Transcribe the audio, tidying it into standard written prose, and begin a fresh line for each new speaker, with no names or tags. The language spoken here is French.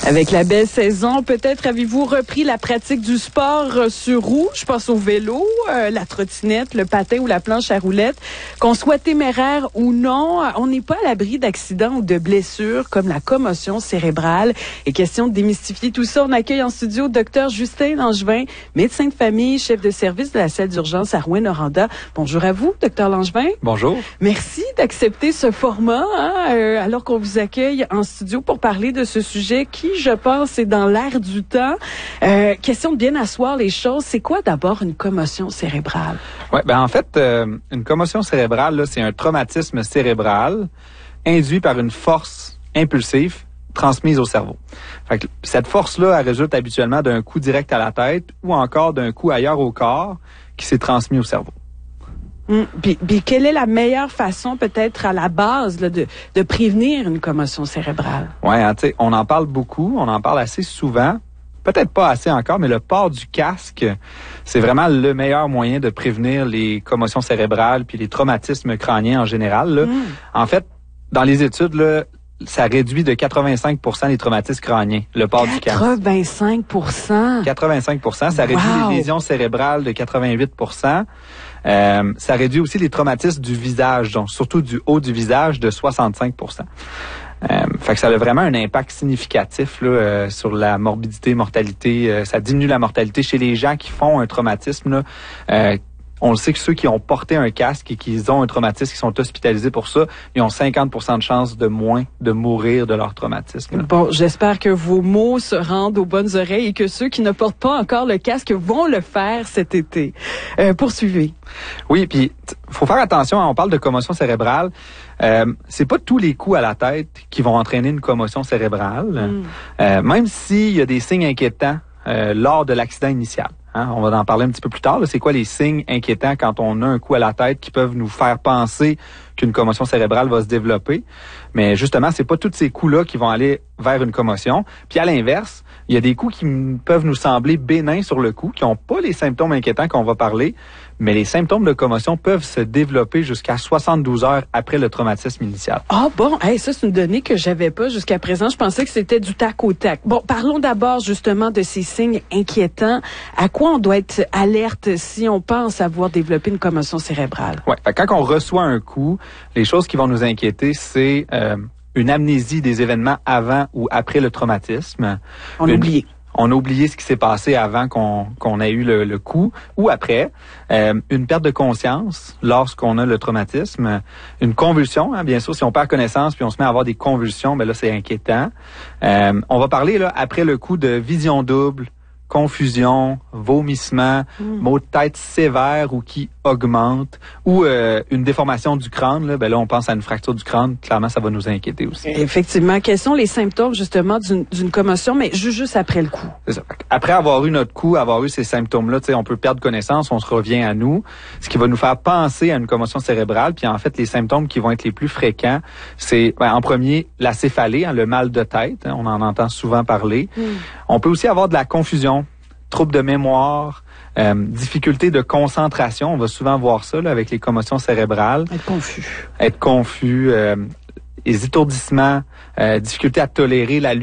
Avec la belle saison, peut-être avez-vous repris la pratique du sport sur roue. Je pense au vélo, la trottinette, le patin ou la planche à roulettes. Qu'on soit téméraire ou non, on n'est pas à l'abri d'accidents ou de blessures comme la commotion cérébrale. Et question de démystifier tout ça, on accueille en studio Dr Justin Langevin, médecin de famille, chef de service de la salle d'urgence à Rouyn-Noranda. Bonjour à vous, Dr Langevin.
Bonjour.
Merci d'accepter ce format, alors qu'on vous accueille en studio pour parler de ce sujet qui, je pense, est dans l'air du temps. Question de bien asseoir les choses. C'est quoi d'abord une commotion cérébrale?
Ouais, en fait, une commotion cérébrale, là, c'est un traumatisme cérébral induit par une force impulsive transmise au cerveau. Fait que cette force-là, elle résulte habituellement d'un coup direct à la tête ou encore d'un coup ailleurs au corps qui s'est transmis au cerveau.
Puis quelle est la meilleure façon, peut-être à la base, là, de prévenir une commotion cérébrale?
Ouais, tu sais, on en parle beaucoup, on en parle assez souvent. Peut-être pas assez encore, mais le port du casque, c'est vraiment le meilleur moyen de prévenir les commotions cérébrales puis les traumatismes crâniens en général. Là. En fait, dans les études, là, ça réduit de 85% les traumatismes crâniens, le port du casque.
85%?
85%, ça réduit les lésions cérébrales de 88%. Ça réduit aussi les traumatismes du visage, donc surtout du haut du visage, de 65%. Fait que ça a vraiment un impact significatif là, sur la morbidité, mortalité. Ça diminue la mortalité chez les gens qui font un traumatisme. Là, on le sait que ceux qui ont porté un casque et qui ont un traumatisme, qui sont hospitalisés pour ça, ils ont 50% de chances de moins de mourir de leur traumatisme. Là.
Bon, j'espère que vos mots se rendent aux bonnes oreilles et que ceux qui ne portent pas encore le casque vont le faire cet été. Poursuivez.
Oui, puis faut faire attention, on parle de commotion cérébrale. C'est pas tous les coups à la tête qui vont entraîner une commotion cérébrale, même s'il y a des signes inquiétants lors de l'accident initial. Hein, on va en parler un petit peu plus tard. C'est quoi les signes inquiétants quand on a un coup à la tête qui peuvent nous faire penser qu'une commotion cérébrale va se développer. Mais justement, c'est pas tous ces coups-là qui vont aller vers une commotion. Puis à l'inverse, il y a des coups qui peuvent nous sembler bénins sur le coup, qui n'ont pas les symptômes inquiétants qu'on va parler, mais les symptômes de commotion peuvent se développer jusqu'à 72 heures après le traumatisme initial.
Ah bon, ça c'est une donnée que j'avais pas jusqu'à présent. Je pensais que c'était du tac au tac. Bon, parlons d'abord justement de ces signes inquiétants. À quoi on doit être alerte si on pense avoir développé une commotion cérébrale?
Ouais, quand on reçoit un coup, les choses qui vont nous inquiéter, c'est une amnésie des événements avant ou après le traumatisme.
On a
oublié ce qui s'est passé avant qu'on ait eu le coup ou après. Une perte de conscience lorsqu'on a le traumatisme. Une convulsion, hein, bien sûr, si on perd connaissance puis on se met à avoir des convulsions, ben là, c'est inquiétant. On va parler là après le coup de vision double, confusion, vomissement, maux de tête sévères ou qui augmentent, ou une déformation du crâne. Là, ben là, on pense à une fracture du crâne. Clairement, ça va nous inquiéter aussi.
Effectivement. Quels sont les symptômes, justement, d'une commotion, mais juste après le coup?
C'est ça. Après avoir eu notre coup, avoir eu ces symptômes-là, on peut perdre connaissance, on se revient à nous, ce qui va nous faire penser à une commotion cérébrale. Puis en fait, les symptômes qui vont être les plus fréquents, c'est en premier la céphalée, hein, le mal de tête. Hein, on en entend souvent parler. On peut aussi avoir de la confusion, troubles de mémoire, difficultés de concentration. On va souvent voir ça là, avec les commotions cérébrales.
Être confus.
Les étourdissements, difficulté à tolérer la lumière.